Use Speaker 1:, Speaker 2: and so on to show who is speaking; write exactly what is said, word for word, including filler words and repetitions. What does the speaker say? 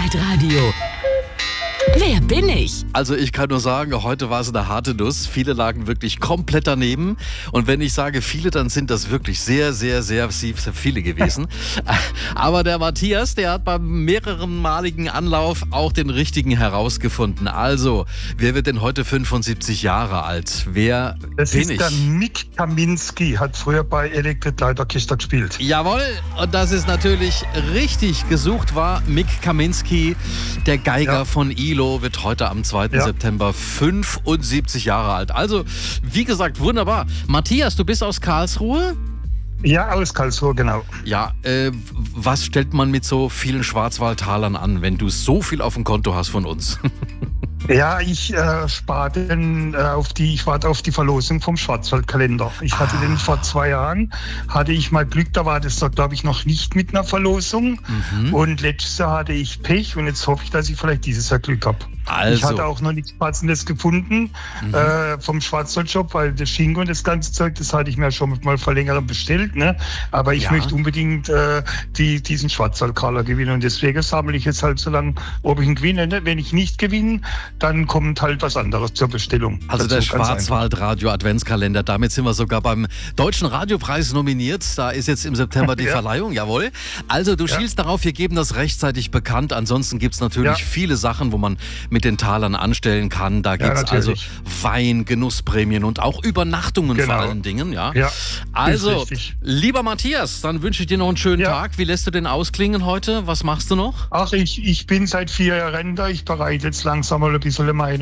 Speaker 1: Schwarzwaldradio. Wer bin ich?
Speaker 2: Also ich kann nur sagen, heute war es eine harte Nuss. Viele lagen wirklich komplett daneben. Und wenn ich sage viele, dann sind das wirklich sehr, sehr, sehr, sehr viele gewesen. Aber der Matthias, der hat beim mehrerenmaligen Anlauf auch den richtigen herausgefunden. Also, wer wird denn heute fünfundsiebzig Jahre alt? Wer
Speaker 3: das
Speaker 2: bin
Speaker 3: ist
Speaker 2: ich?
Speaker 3: Der Mick Kaminski, hat früher bei Electric Light Orchestra gespielt.
Speaker 2: Jawohl, und das ist natürlich richtig. Gesucht war Mick Kaminski, der Geiger
Speaker 3: Ja.
Speaker 2: von I L O, wird heute am zweiten
Speaker 3: Ja.
Speaker 2: September fünfundsiebzig Jahre alt. Also, wie gesagt, wunderbar. Matthias, du bist aus Karlsruhe?
Speaker 3: Ja, aus Karlsruhe, genau.
Speaker 2: Ja, äh, was stellt man mit so vielen Schwarzwaldtalern an, wenn du so viel auf dem Konto hast von uns?
Speaker 3: Ja, ich äh, spare den äh, auf die, ich warte auf die Verlosung vom Schwarzwaldkalender. Ich hatte
Speaker 2: Ah.
Speaker 3: den vor zwei Jahren, hatte ich mal Glück, da war das da, glaube ich, noch nicht mit einer Verlosung.
Speaker 2: Mhm.
Speaker 3: Und letztes Jahr hatte ich Pech und jetzt hoffe ich, dass ich vielleicht dieses Jahr Glück habe.
Speaker 2: Also.
Speaker 3: Ich hatte auch noch nichts Passendes gefunden
Speaker 2: Mhm.
Speaker 3: äh, vom Schwarzwaldshop, weil das Schinken und das ganze Zeug, das hatte ich mir schon mal vor längerem bestellt. Ne? Aber ich
Speaker 2: Ja.
Speaker 3: möchte unbedingt äh, die, diesen Schwarzwaldkaler gewinnen und deswegen sammle ich jetzt halt so lange, ob ich ihn gewinne. Ne? Wenn ich nicht gewinne, dann kommt halt was anderes zur Bestellung.
Speaker 2: Also
Speaker 3: dazu,
Speaker 2: der
Speaker 3: ganz einfach.
Speaker 2: Schwarzwaldradio Adventskalender, damit sind wir sogar beim Deutschen Radiopreis nominiert. Da ist jetzt im September die
Speaker 3: Ja.
Speaker 2: Verleihung, jawohl. Also du
Speaker 3: Ja.
Speaker 2: schielst darauf, wir geben das rechtzeitig bekannt. Ansonsten gibt es natürlich
Speaker 3: Ja.
Speaker 2: viele Sachen, wo man mit den Talern anstellen kann. Da gibt es also
Speaker 3: natürlich.
Speaker 2: Wein, Genussprämien und auch Übernachtungen
Speaker 3: Genau.
Speaker 2: vor allen Dingen. Ja.
Speaker 3: Ja,
Speaker 2: Also,
Speaker 3: ist richtig.
Speaker 2: lieber Matthias, dann wünsche ich dir noch einen schönen
Speaker 3: Ja.
Speaker 2: Tag. Wie lässt du den ausklingen heute? Was machst du noch?
Speaker 3: Ach, ich, ich bin seit vier Jahren da. Ich bereite jetzt langsam mal ein bisschen meine